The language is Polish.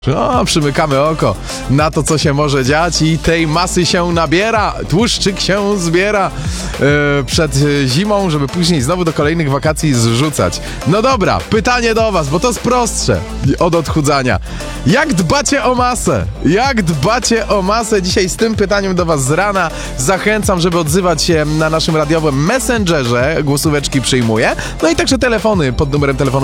No, przymykamy oko na to, co się może dziać i tej masy się nabiera, tłuszczyk się zbiera przed zimą, żeby później znowu do kolejnych wakacji zrzucać. No dobra, pytanie do was, bo to jest prostsze od odchudzania. Jak dbacie o masę? Jak dbacie o masę? Dzisiaj z tym pytaniem do was z rana zachęcam, żeby odzywać się na naszym radiowym Messengerze, głosóweczki przyjmuję, no i także telefony pod numerem telefonu